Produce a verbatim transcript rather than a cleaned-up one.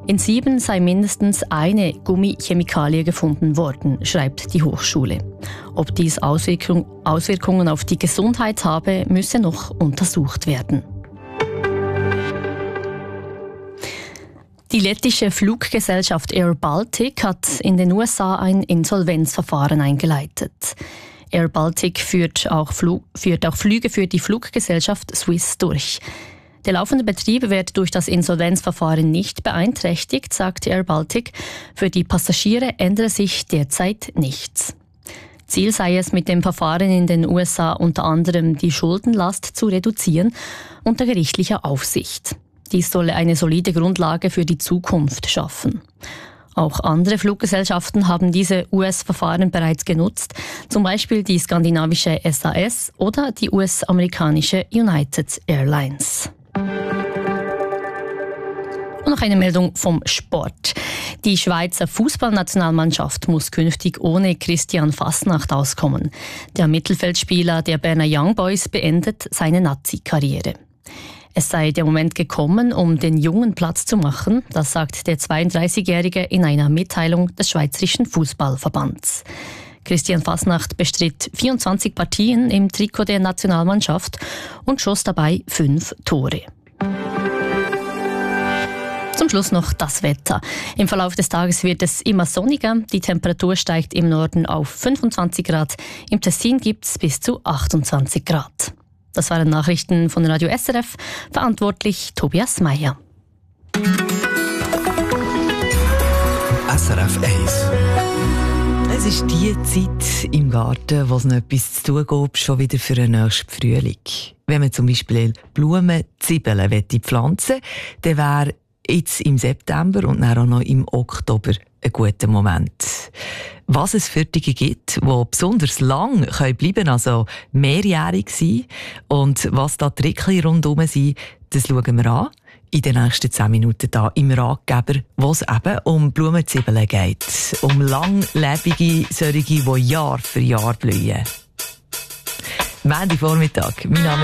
In sieben sei mindestens eine Gummichemikalie gefunden worden, schreibt die Hochschule. Ob dies Auswirkung, Auswirkungen auf die Gesundheit habe, müsse noch untersucht werden. Die lettische Fluggesellschaft Air Baltic hat in den U S A ein Insolvenzverfahren eingeleitet. Air Baltic führt auch, Flug, führt auch Flüge für die Fluggesellschaft Swiss durch. Der laufende Betrieb wird durch das Insolvenzverfahren nicht beeinträchtigt, sagt Air Baltic. Für die Passagiere ändere sich derzeit nichts. Ziel sei es mit dem Verfahren in den U S A unter anderem die Schuldenlast zu reduzieren unter gerichtlicher Aufsicht. Dies solle eine solide Grundlage für die Zukunft schaffen. Auch andere Fluggesellschaften haben diese U S-Verfahren bereits genutzt, zum Beispiel die skandinavische S A S oder die U S-amerikanische United Airlines. Und noch eine Meldung vom Sport. Die Schweizer Fußballnationalmannschaft muss künftig ohne Christian Fasnacht auskommen. Der Mittelfeldspieler der Berner Young Boys beendet seine Nazi-Karriere. Es sei der Moment gekommen, um den Jungen Platz zu machen, das sagt der zweiunddreißigjährige in einer Mitteilung des Schweizerischen Fußballverbands. Christian Fasnacht bestritt vierundzwanzig Partien im Trikot der Nationalmannschaft und schoss dabei fünf Tore. Zum Schluss noch das Wetter. Im Verlauf des Tages wird es immer sonniger. Die Temperatur steigt im Norden auf fünfundzwanzig Grad. Im Tessin gibt es bis zu achtundzwanzig Grad. Das waren Nachrichten von Radio S R F. Verantwortlich Tobias Meyer. S R F eins. Es ist die Zeit im Garten, wo es noch etwas zu tun gibt, schon wieder für den nächsten Frühling. Wenn man zum Beispiel Blumen, Zwiebeln pflanzen will, dann wäre jetzt im September und dann auch noch im Oktober ein guter Moment. Was es für Dinge gibt, die besonders lang bleiben können, also mehrjährig sein, und was da die Trickchen rundherum sind, das schauen wir an in den nächsten zehn Minuten hier im Ratgeber, wo es eben um Blumenzwiebeln geht. Um langlebige solche, die Jahr für Jahr blühen. Montagvormittag. Mein Name